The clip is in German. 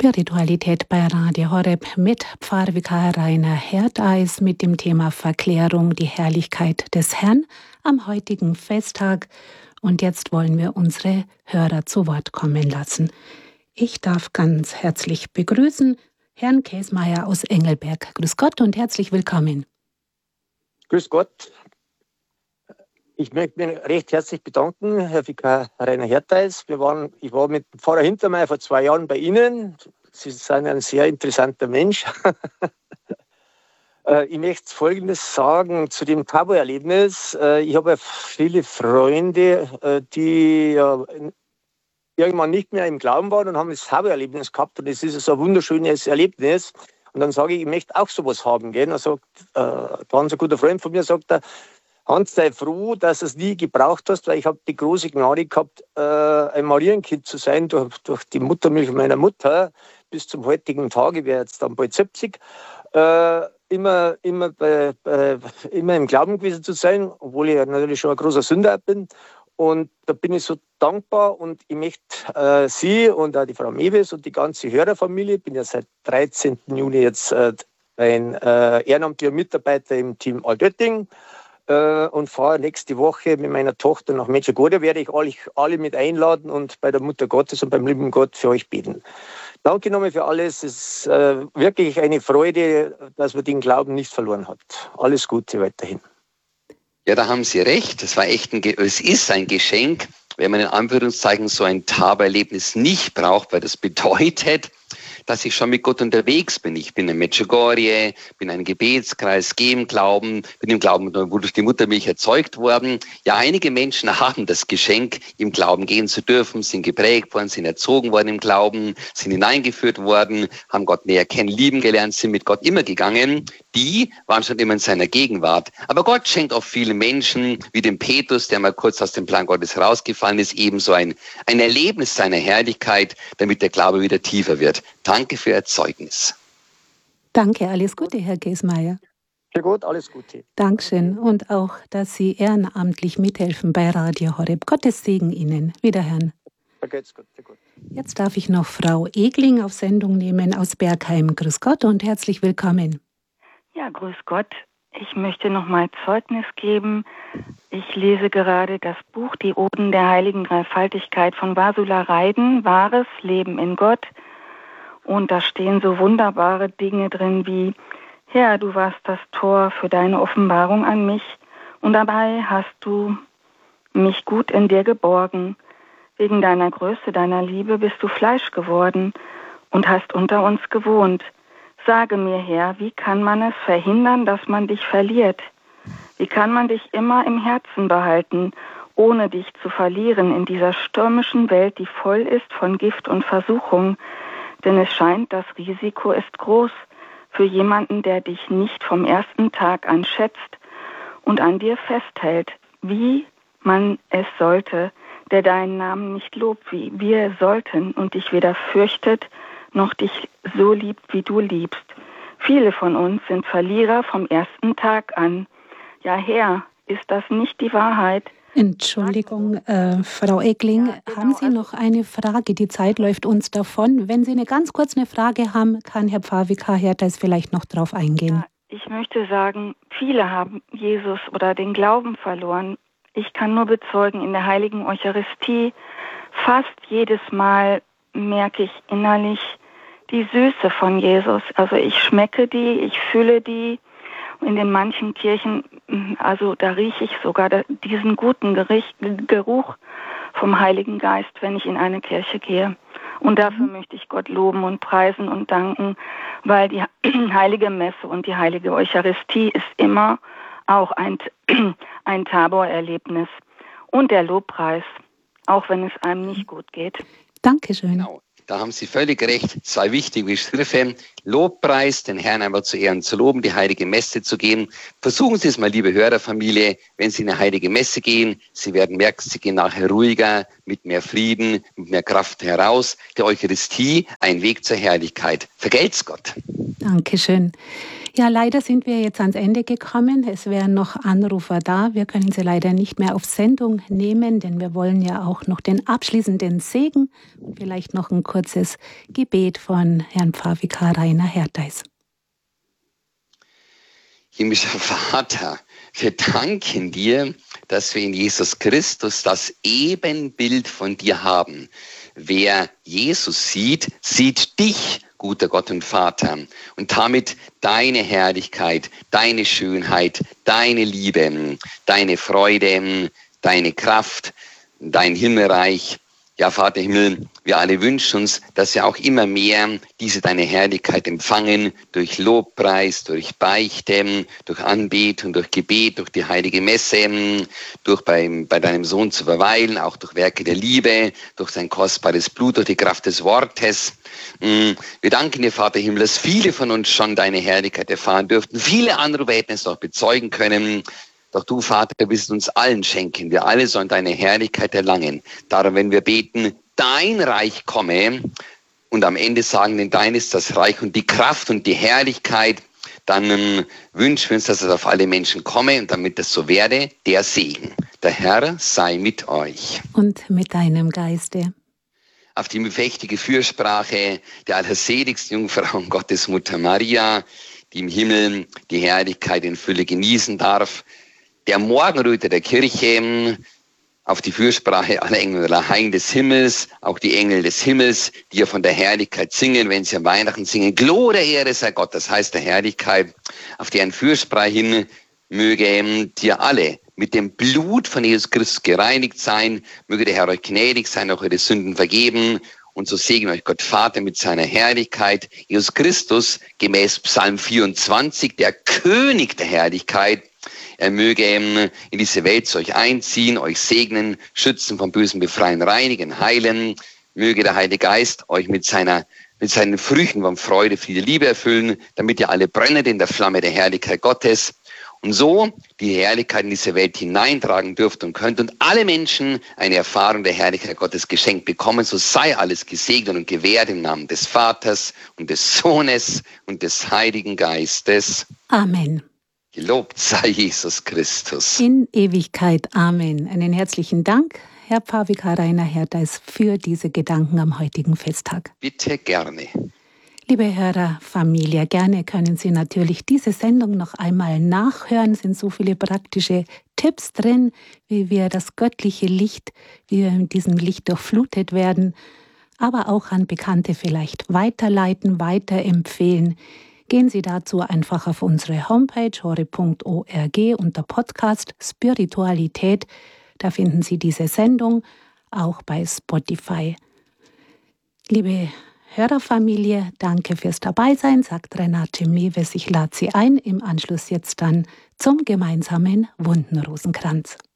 Spiritualität bei Radio Horeb mit Pfarrvikar Rainer Herdeis mit dem Thema Verklärung, die Herrlichkeit des Herrn am heutigen Festtag. Und jetzt wollen wir unsere Hörer zu Wort kommen lassen. Ich darf ganz herzlich begrüßen Herrn Käsmeier aus Engelberg. Grüß Gott und herzlich willkommen. Grüß Gott. Ich möchte mich recht herzlich bedanken, Herr Vikar Rainer Herdeis. Ich war mit dem Pfarrer Hintermeier vor 2 Jahren bei Ihnen. Sie sind ein sehr interessanter Mensch. Ich möchte Folgendes sagen zu dem Tabo-Erlebnis. Ich habe viele Freunde, die irgendwann nicht mehr im Glauben waren und haben das Tabo-Erlebnis gehabt. Und es ist so ein wunderschönes Erlebnis. Und dann sage ich möchte auch sowas haben. Gell? Dann sagt ganz ein guter Freund von mir, sagt er, Hans, sei froh, dass du es nie gebraucht hast, weil ich habe die große Gnade gehabt, ein Marienkind zu sein durch die Muttermilch meiner Mutter bis zum heutigen Tage, ich wäre jetzt dann bald 70, immer im Glauben gewesen zu sein, obwohl ich ja natürlich schon ein großer Sünder bin. Und da bin ich so dankbar und ich möchte Sie und auch die Frau Mewes und die ganze Hörerfamilie, ich bin ja seit 13. Juni jetzt ein ehrenamtlicher Mitarbeiter im Team Altötting, und fahre nächste Woche mit meiner Tochter nach Medjugorje, werde ich alle mit einladen und bei der Mutter Gottes und beim lieben Gott für euch beten. Danke nochmal für alles. Es ist wirklich eine Freude, dass man den Glauben nicht verloren hat. Alles Gute weiterhin. Ja, da haben Sie recht. Es ist ein Geschenk, wenn man in Anführungszeichen so ein Tabo-Erlebnis nicht braucht, weil das bedeutet, dass ich schon mit Gott unterwegs bin. Ich bin in Medjugorje, bin in einem Gebetskreis, gehe im Glauben, bin im Glauben, wo durch die Muttermilch erzeugt worden. Ja, einige Menschen haben das Geschenk, im Glauben gehen zu dürfen, sind geprägt worden, sind erzogen worden im Glauben, sind hineingeführt worden, haben Gott näher kennen, lieben gelernt, sind mit Gott immer gegangen. Die waren schon immer in seiner Gegenwart. Aber Gott schenkt auch vielen Menschen, wie dem Petrus, der mal kurz aus dem Plan Gottes herausgefallen ist, ebenso ein Erlebnis seiner Herrlichkeit, damit der Glaube wieder tiefer wird. Danke für Ihr Zeugnis. Danke, alles Gute, Herr Käsmeier. Sehr gut, alles Gute. Dankeschön und auch, dass Sie ehrenamtlich mithelfen bei Radio Horeb. Gottes Segen Ihnen. Wiederhören. Geht's gut, sehr gut. Jetzt darf ich noch Frau Egling auf Sendung nehmen aus Bergheim. Grüß Gott und herzlich willkommen. Ja, grüß Gott. Ich möchte nochmal Zeugnis geben. Ich lese gerade das Buch Die Oden der Heiligen Dreifaltigkeit von Vasula Reiden, Wahres Leben in Gott. Und da stehen so wunderbare Dinge drin wie, Herr, du warst das Tor für deine Offenbarung an mich und dabei hast du mich gut in dir geborgen. Wegen deiner Größe, deiner Liebe bist du Fleisch geworden und hast unter uns gewohnt. Sage mir, Herr, wie kann man es verhindern, dass man dich verliert? Wie kann man dich immer im Herzen behalten, ohne dich zu verlieren in dieser stürmischen Welt, die voll ist von Gift und Versuchung? Denn es scheint, das Risiko ist groß für jemanden, der dich nicht vom ersten Tag an schätzt und an dir festhält, wie man es sollte, der deinen Namen nicht lobt, wie wir sollten und dich weder fürchtet, noch dich so liebt, wie du liebst. Viele von uns sind Verlierer vom ersten Tag an. Ja, Herr, ist das nicht die Wahrheit? Entschuldigung, Frau Egling, ja, genau. Haben Sie noch eine Frage? Die Zeit läuft uns davon. Wenn Sie eine ganz kurze Frage haben, kann Herr Pfarrvikar Herdeis vielleicht noch drauf eingehen. Ja, ich möchte sagen, viele haben Jesus oder den Glauben verloren. Ich kann nur bezeugen, in der heiligen Eucharistie, fast jedes Mal merke ich innerlich die Süße von Jesus. Also ich schmecke die, ich fühle die. In den manchen Kirchen, also da rieche ich sogar diesen guten Geruch vom Heiligen Geist, wenn ich in eine Kirche gehe. Und dafür möchte ich Gott loben und preisen und danken, weil die heilige Messe und die heilige Eucharistie ist immer auch ein Tabor-Erlebnis. Und der Lobpreis, auch wenn es einem nicht gut geht. Dankeschön. Genau. Da haben Sie völlig recht. 2 wichtige Begriffe. Lobpreis, den Herrn einmal zu ehren, zu loben, die heilige Messe zu gehen. Versuchen Sie es mal, liebe Hörerfamilie, wenn Sie in eine heilige Messe gehen. Sie werden merken, Sie gehen nachher ruhiger, mit mehr Frieden, mit mehr Kraft heraus. Der Eucharistie, ein Weg zur Herrlichkeit. Vergelt's Gott. Dankeschön. Ja, leider sind wir jetzt ans Ende gekommen. Es wären noch Anrufer da. Wir können sie leider nicht mehr auf Sendung nehmen, denn wir wollen ja auch noch den abschließenden Segen, vielleicht noch ein kurzes Gebet von Herrn Pfarrvikar Rainer Hertheis. Himmlischer Vater, wir danken dir, dass wir in Jesus Christus das Ebenbild von dir haben. Wer Jesus sieht, sieht dich, guter Gott und Vater, und damit deine Herrlichkeit, deine Schönheit, deine Liebe, deine Freude, deine Kraft, dein Himmelreich. Ja, Vater Himmel, wir alle wünschen uns, dass wir auch immer mehr diese deine Herrlichkeit empfangen, durch Lobpreis, durch Beichte, durch Anbetung, durch Gebet, durch die heilige Messe, durch bei deinem Sohn zu verweilen, auch durch Werke der Liebe, durch sein kostbares Blut, durch die Kraft des Wortes. Wir danken dir, Vater Himmel, dass viele von uns schon deine Herrlichkeit erfahren dürften. Viele andere hätten es noch bezeugen können. Doch du, Vater, wirst uns allen schenken. Wir alle sollen deine Herrlichkeit erlangen. Darum, wenn wir beten, dein Reich komme, und am Ende sagen, denn dein ist das Reich und die Kraft und die Herrlichkeit, dann wünschen wir uns, dass es auf alle Menschen komme, und damit das so werde, der Segen. Der Herr sei mit euch. Und mit deinem Geiste. Auf die mächtige Fürsprache der allerseligsten Jungfrau und Gottesmutter Maria, die im Himmel die Herrlichkeit in Fülle genießen darf, der Morgenröte der Kirche, auf die Fürsprache aller Engel und aller Heiligen des Himmels, auch die Engel des Himmels, die ja von der Herrlichkeit singen, wenn sie am Weihnachten singen, Gloria, Ehre sei Gott, das heißt der Herrlichkeit, auf deren Fürsprache hin möge dir alle mit dem Blut von Jesus Christus gereinigt sein, möge der Herr euch gnädig sein, auch eure Sünden vergeben, und so segne euch Gott Vater mit seiner Herrlichkeit, Jesus Christus, gemäß Psalm 24, der König der Herrlichkeit. Er möge in diese Welt zu euch einziehen, euch segnen, schützen, vom Bösen befreien, reinigen, heilen. Möge der Heilige Geist euch mit seinen Früchten von Freude, Friede, Liebe erfüllen, damit ihr alle brennet in der Flamme der Herrlichkeit Gottes und so die Herrlichkeit in diese Welt hineintragen dürft und könnt und alle Menschen eine Erfahrung der Herrlichkeit Gottes geschenkt bekommen. So sei alles gesegnet und gewährt im Namen des Vaters und des Sohnes und des Heiligen Geistes. Amen. Gelobt sei Jesus Christus. In Ewigkeit. Amen. Einen herzlichen Dank, Herr Pfarrvikar Rainer Hertheis, für diese Gedanken am heutigen Festtag. Bitte gerne. Liebe Hörerfamilie, gerne können Sie natürlich diese Sendung noch einmal nachhören. Es sind so viele praktische Tipps drin, wie wir das göttliche Licht, wie wir mit diesem Licht durchflutet werden, aber auch an Bekannte vielleicht weiterleiten, weiterempfehlen. Gehen Sie dazu einfach auf unsere Homepage hore.org unter Podcast Spiritualität. Da finden Sie diese Sendung, auch bei Spotify. Liebe Hörerfamilie, danke fürs Dabeisein, sagt Renate Mewes. Ich lade Sie ein, im Anschluss jetzt dann zum gemeinsamen Wundenrosenkranz.